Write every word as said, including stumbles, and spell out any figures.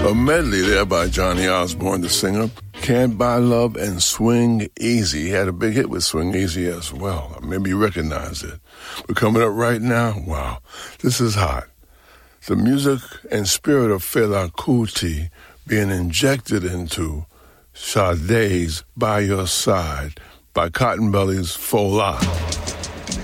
A medley there by Johnny Osborne, the singer. Can't Buy Love and Swing Easy. He had a big hit with Swing Easy as well. Maybe you recognize it. But coming up right now, wow, this is hot. The music and spirit of Fela Kuti being injected into Sade's By Your Side by Cotton Belly's Fola.